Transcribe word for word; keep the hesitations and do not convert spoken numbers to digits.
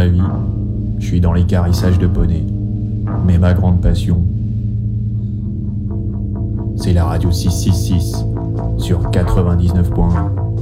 la vie, je suis dans les carissages de poney. Mais ma grande passion, c'est la radio six cent soixante-six sur quatre-vingt-dix-neuf point un.